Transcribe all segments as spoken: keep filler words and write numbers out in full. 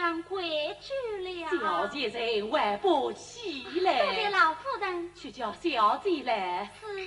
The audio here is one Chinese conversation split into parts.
娘回去了。 小姐人还不起来。 多谢老夫人。 去叫小姐来。 是。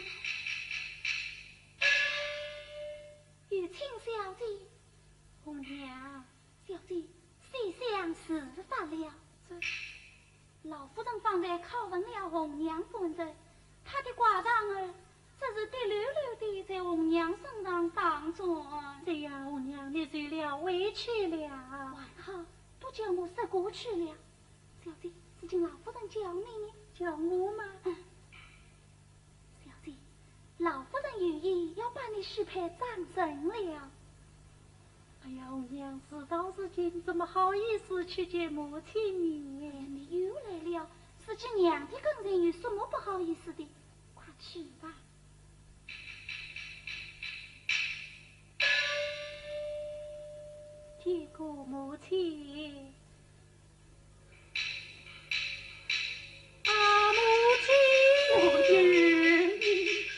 有请小姐。红娘，小姐，西厢事发了。这老夫人方才拷问了红娘本人，她的寡丈儿这是滴溜溜地在红娘身上打转。这样，红娘你受了委屈了。还好，都叫我说过去了。小姐，是请老夫人叫你呢？叫我吗？嗯。小姐，老夫人有意要把你许配丈人了。哎呀，红娘事到如今，怎么好意思去见母亲你？你又来了，是见娘的跟人有什么不好意思的？快去吧。见过母亲。啊，母亲， 我的儿，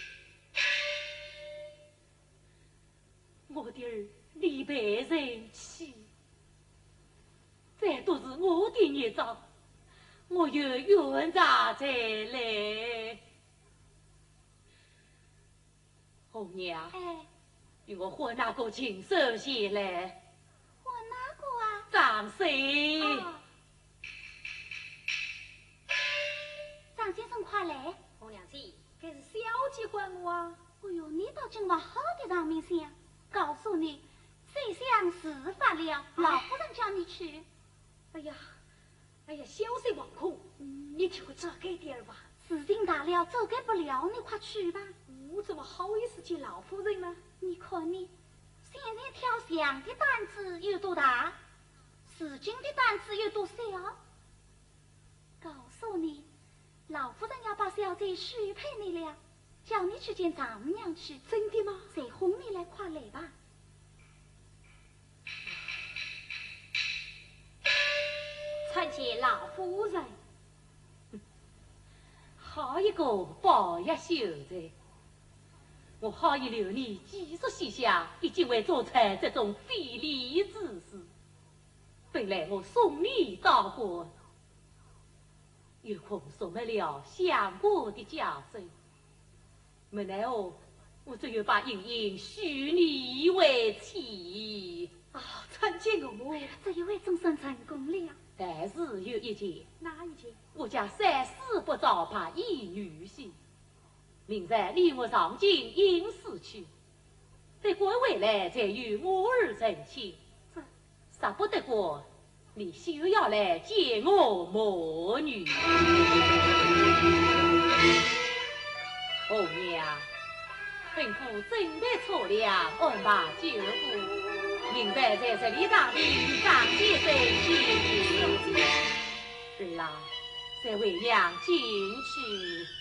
我的儿。李白人妻，这都是我的孽障，我有冤债在来。红娘， 哎， 与我和那个禽兽前来。 和哪个啊？ 张谁？ 哦、张先生，快来！ 红娘子，这是小姐唤我啊。 哎呦，你倒真往好的上面想，告诉你。西厢事发了，老夫人叫你去。 哎呀，哎呀，小事忘空，嗯、你替我走开点儿吧。 事情大了，走开不了，你快去吧。 我怎么好意思见老夫人呢？ 你看你，现在挑香的担子有多大，事情的担子有多小？告诉你，老夫人要把小姐许配你了，叫你去见丈母娘去。 真的吗？ 谁哄你来？快来吧。 参见老夫人。 好一个宝叶秀才！我好意留你寄宿西厢，已经为做出这种非礼之事。本来我送你到国，有空送没了相国的家珍，没奈何我只有把莹莹许你为妻。 啊，参见我， 这一位总算成功了。 但是有一件， 哪一件？ 我家三思不照怕一女婿，明日离我上京应试去，得过回来再与我儿成亲。 这杀不得过，你休要来见我母女。红娘，吩咐准备车辆，安排酒壶。明日在这里当地张先生见面，儿啊，再为娘进去。